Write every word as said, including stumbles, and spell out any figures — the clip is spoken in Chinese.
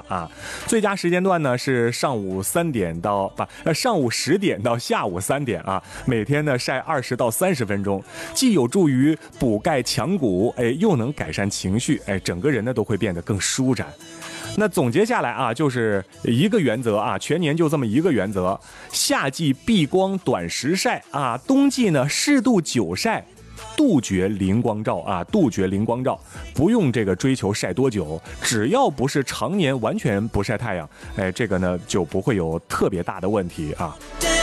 啊。最佳时间段呢是上午三点到不呃上午十点到下午三点啊，每天呢晒二十到三十分钟，既有助于补钙强骨，哎，又能改善情绪，哎，整个人呢都会变得更舒展。那总结下来啊，就是一个原则啊，全年就这么一个原则：夏季避光短时晒啊，冬季呢适度久晒，杜绝零光照啊，杜绝零光照，不用这个追求晒多久，只要不是常年完全不晒太阳，哎，这个呢就不会有特别大的问题啊。